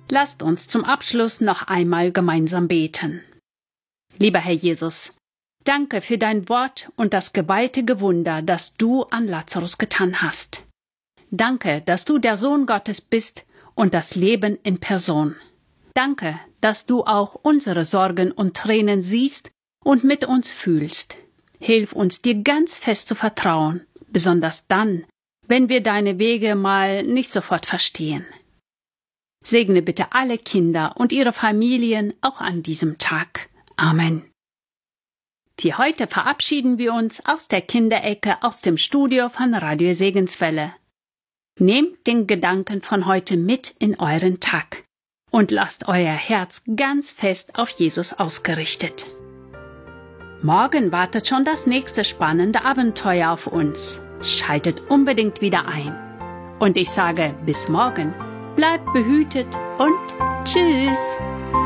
Lasst uns zum Abschluss noch einmal gemeinsam beten. Lieber Herr Jesus, danke für dein Wort und das gewaltige Wunder, das du an Lazarus getan hast. Danke, dass du der Sohn Gottes bist und das Leben in Person. Danke, dass du auch unsere Sorgen und Tränen siehst und mit uns fühlst. Hilf uns, dir ganz fest zu vertrauen, besonders dann, wenn wir deine Wege mal nicht sofort verstehen. Segne bitte alle Kinder und ihre Familien auch an diesem Tag. Amen. Für heute verabschieden wir uns aus der Kinderecke aus dem Studio von Radio Segenswelle. Nehmt den Gedanken von heute mit in euren Tag und lasst euer Herz ganz fest auf Jesus ausgerichtet. Morgen wartet schon das nächste spannende Abenteuer auf uns. Schaltet unbedingt wieder ein. Und ich sage bis morgen. Bleibt behütet und tschüss!